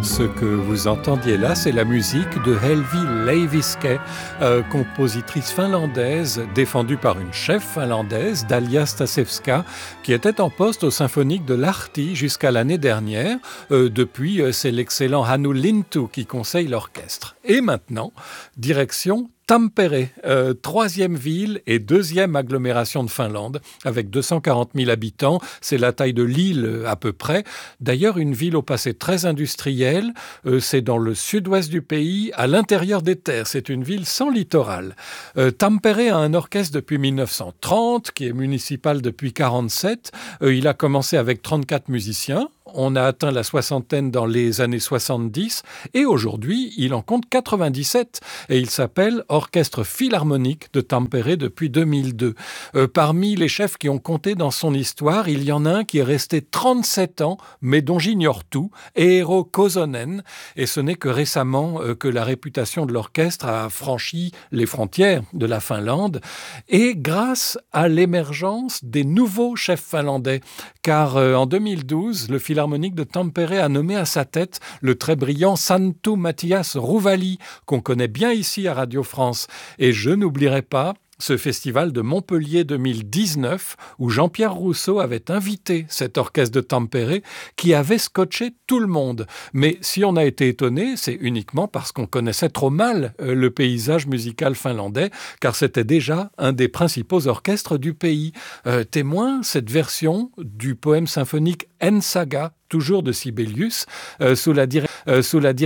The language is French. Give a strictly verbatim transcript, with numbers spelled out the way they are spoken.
Ce que vous entendiez là, c'est la musique de Helvi Leiviskä, euh, compositrice finlandaise défendue par une chef finlandaise, Dalia Stasevska, qui était en poste au symphonique de Lahti jusqu'à l'année dernière. Euh, depuis, euh, c'est l'excellent Hannu Lintu qui conseille l'orchestre. Et maintenant, direction Tampere, euh, troisième ville et deuxième agglomération de Finlande, avec deux cent quarante mille habitants. C'est la taille de Lille à peu près. D'ailleurs, une ville au passé très industriel. Euh, c'est dans le sud-ouest du pays, à l'intérieur des terres. C'est une ville sans littoral. Euh, Tampere a un orchestre depuis mille neuf cent trente, qui est municipal depuis quarante-sept. Euh, il a commencé avec trente-quatre musiciens. On a atteint la soixantaine dans les années soixante-dix et aujourd'hui, il en compte quatre-vingt-dix-sept et il s'appelle Orchestre Philharmonique de Tampere depuis deux mille deux. Euh, parmi les chefs qui ont compté dans son histoire, il y en a un qui est resté trente-sept ans, mais dont j'ignore tout, Eero Kosonen. Et ce n'est que récemment euh, que la réputation de l'orchestre a franchi les frontières de la Finlande et grâce à l'émergence des nouveaux chefs finlandais. Car euh, en deux mille douze, le Philharmonique de Tampere a nommé à sa tête le très brillant Santtu Matias Rouvali, qu'on connaît bien ici à Radio France. Et je n'oublierai pas ce festival de Montpellier deux mille dix-neuf, où Jean-Pierre Rousseau avait invité cet orchestre de Tampere qui avait scotché tout le monde. Mais si on a été étonné, c'est uniquement parce qu'on connaissait trop mal euh, le paysage musical finlandais, car c'était déjà un des principaux orchestres du pays. Euh, témoin, cette version du poème symphonique En Saga, toujours de Sibelius, euh, sous la, dire- euh, sous la direction